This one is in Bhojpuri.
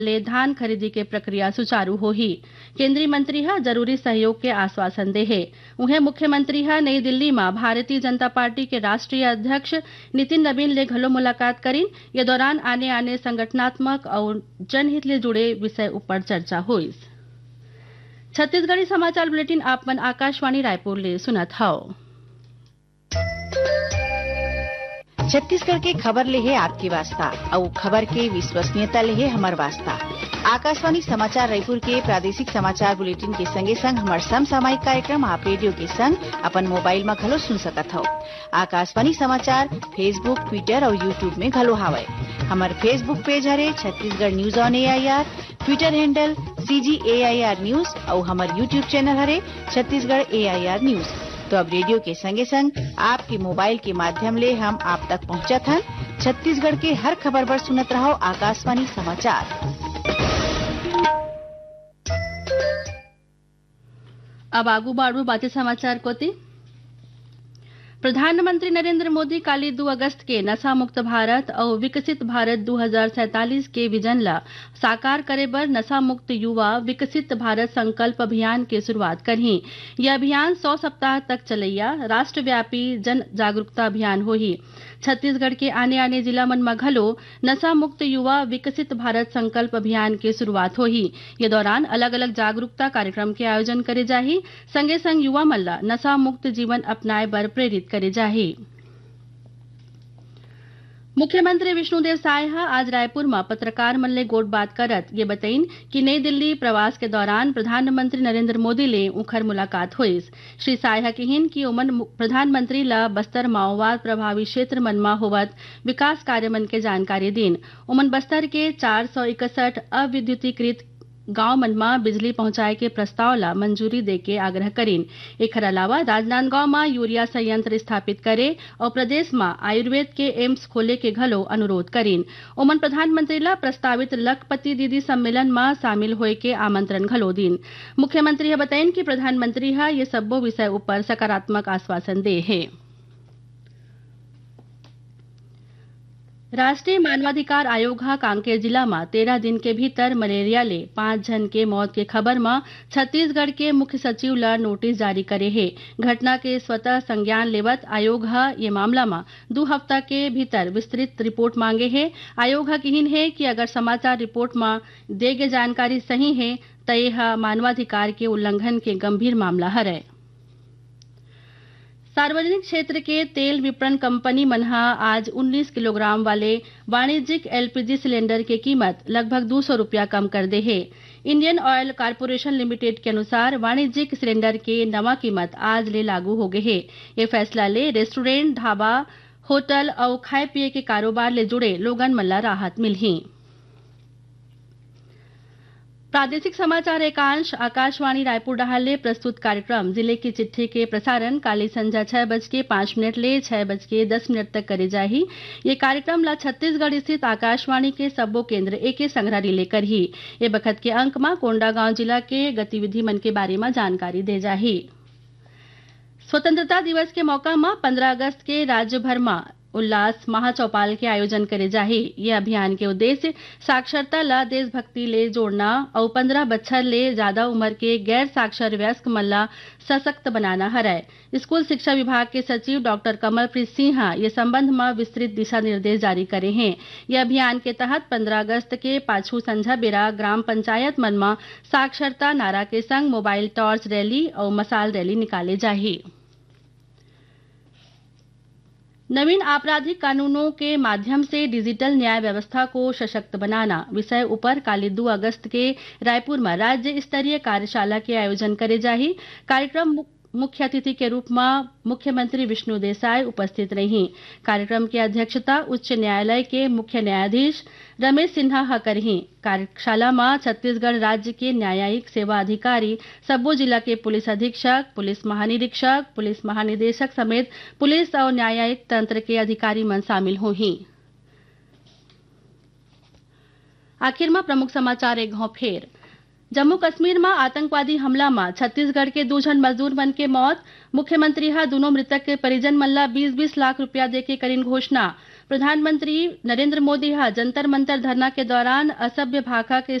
ले धान खरीदी के प्रक्रिया सुचारू होही। केंद्रीय मंत्री हा जरूरी सहयोग के आश्वासन दे है। उन्हें मुख्यमंत्री हा नई दिल्ली में भारतीय जनता पार्टी के राष्ट्रीय अध्यक्ष नितिन नवीन ले घलो मुलाकात करीन। ये दौरान आने आने संगठनात्मक और जनहित ले जुड़े विषय ऊपर चर्चा हुई। छत्तीसगढ़ी समाचार बुलेटिन आप मन आकाशवाणी रायपुर ले सुनत हव। छत्तीसगढ़ के खबर ले है आपकी वास्ता और खबर के विश्वसनीयता ले है हमार वास्ता। आकाशवाणी समाचार रायपुर के प्रादेशिक समाचार बुलेटिन के संगे संग हमार समसामयिक कार्यक्रम आप रेडियो के संग अपन मोबाइल में घलो सुन सकत हो। आकाशवाणी समाचार फेसबुक, ट्विटर और यूट्यूब में घलो हावय। हमार फेसबुक पेज हरे Chhattisgarh news on AIR, Twitter handle CGAIR news और हमार यूट्यूब चैनल हरे छत्तीसगढ़ AIR न्यूज। तो अब रेडियो के संगे संग आपके मोबाइल के माध्यम ले हम आप तक पहुंचत हन। छत्तीसगढ़ के हर खबर पर सुनत रहो आकाशवाणी समाचार। अब आगू बाड़ू बातें समाचार कोती। प्रधानमंत्री नरेंद्र मोदी काली 2 अगस्त के नशा मुक्त भारत और विकसित भारत 2047 के विजन ला साकार करे बर नशा मुक्त युवा विकसित भारत संकल्प अभियान के शुरुआत करही। यह अभियान 100 सप्ताह तक चलैया राष्ट्रव्यापी जन जागरूकता अभियान होही। छत्तीसगढ़ के आने आने जिला मन में घलो नशा मुक्त युवा विकसित भारत संकल्प अभियान के शुरुआत होही। ये दौरान अलग अलग जागरूकता कार्यक्रम के आयोजन करे जाही। संगे संग युवा मन ला नशा मुक्त जीवन अपनाए बर प्रेरित करे जाही। मुख्यमंत्री विष्णुदेव साय आज रायपुर में पत्रकार मन ले गोट बात करत ये बताइन कि नई दिल्ली प्रवास के दौरान प्रधानमंत्री नरेंद्र मोदी ले उखर मुलाकात हुईस। श्री साय कहिन कि ओमन प्रधानमंत्री ला बस्तर माओवाद प्रभावित क्षेत्र मन में होवत विकास कार्य मन के जानकारी दिन। ओमन बस्तर के 461 अविद्युतीकृत गांव मन में बिजली पहुंचाए के प्रस्ताव ला मंजूरी दे के आग्रह करीन। एकर अलावा राजनांदगांव में यूरिया संयंत्र स्थापित करे और प्रदेश में आयुर्वेद के एम्स खोले के घलो अनुरोध करीन। ओमन प्रधानमंत्री ला प्रस्तावित लखपति दीदी सम्मेलन में शामिल होए के आमंत्रण घलो दिन। मुख्यमंत्री बताइन कि प्रधानमंत्री ये सब्बो विषय ऊपर सकारात्मक आश्वासन दे है। राष्ट्रीय मानवाधिकार आयोग कांकेर जिला में 13 दिन के भीतर मलेरिया ले 5 जन के मौत के खबर में छत्तीसगढ़ के मुख्य सचिव ला नोटिस जारी करे है। घटना के स्वतः संज्ञान लेवत आयोग ये मामला में 2 हफ्ता के भीतर विस्तृत रिपोर्ट मांगे है। आयोग कहिन है कि अगर समाचार रिपोर्ट में दे गे जानकारी सही है तो यह मानवाधिकार के उल्लंघन के गंभीर मामला हरे। सार्वजनिक क्षेत्र के तेल विपणन कंपनी मनहा आज 19 किलोग्राम वाले वाणिज्यिक LPG सिलेंडर की कीमत लगभग 200 रुपया कम कर दे है। इंडियन ऑयल कॉर्पोरेशन लिमिटेड के अनुसार वाणिज्यिक सिलेंडर के नवा कीमत आज ले लागू हो गए है। ये फैसला ले रेस्टोरेंट, ढाबा, होटल और खाए पिए के कारोबार ले जुड़े लोगन मन ला राहत मिलही। प्रादेशिक समाचार एकांश आकाशवाणी रायपुर डहाले प्रस्तुत कार्यक्रम जिले की चिट्ठी के प्रसारण काली संध्या 6:05 ले 6:10 तक करे जाही। ये कार्यक्रम ला छत्तीसगढ़ स्थित आकाशवाणी के सब्बो केंद्र एके संग्रहरी लेकर ही ये बखत के अंक में कोंडागांव जिला के गतिविधि मन के बारे में जानकारी दे जाही। स्वतंत्रता दिवस के मौका में 15 अगस्त के राज्य भर में उल्लास महाचौपाल के आयोजन करे जाही। यह अभियान के उद्देश्य साक्षरता ला देशभक्ति ले जोड़ना और 15 बछर ले ज्यादा उम्र के गैर साक्षर वयस्क मन ला सशक्त बनाना हरय। स्कूल शिक्षा विभाग के सचिव डॉक्टर कमलप्रीत सिंह ये संबंध में विस्तृत दिशा निर्देश जारी करे हैं। यह अभियान के तहत 15 अगस्त के पाछू संझा बेरा ग्राम पंचायत मन में साक्षरता नारा के संग मोबाइल टॉर्च रैली और मसाल रैली निकाले जाही। नवीन आपराधिक कानूनों के माध्यम से डिजिटल न्याय व्यवस्था को सशक्त बनाना विषय ऊपर काली 2 अगस्त के रायपुर में राज्य स्तरीय कार्यशाला के आयोजन करे जाही। कार्यक्रम मुख्य अतिथि के रूप में मुख्यमंत्री विष्णु देसाई उपस्थित रही। कार्यक्रम की अध्यक्षता उच्च न्यायालय के मुख्य न्यायाधीश रमेश सिन्हा करही। कार्यशाला में छत्तीसगढ़ राज्य के न्यायिक सेवा अधिकारी, सब्बो जिला के पुलिस अधीक्षक, पुलिस महानिरीक्षक, पुलिस महानिदेशक समेत पुलिस और न्यायिक तंत्र के अधिकारी मन शामिल होही। आखिर में प्रमुख समाचार एक घाव फेर। जम्मू कश्मीर में आतंकवादी हमला में छत्तीसगढ़ के 2 जन मजदूर मन के मौत। मुख्यमंत्री हा दोनों मृतक के परिजन मन ला 20-20 लाख रुपया देके करीन घोषणा। प्रधानमंत्री नरेंद्र मोदी हा जंतर मंतर धरना के दौरान असभ्य भाषा के